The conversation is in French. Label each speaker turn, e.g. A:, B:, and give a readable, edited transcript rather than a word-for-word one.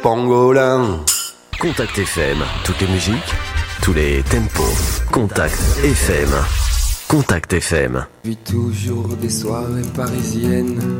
A: Pangolin.
B: Contact FM, toutes les musiques, tous les tempos. Contact FM. Contact FM.
A: Vis toujours des soirées parisiennes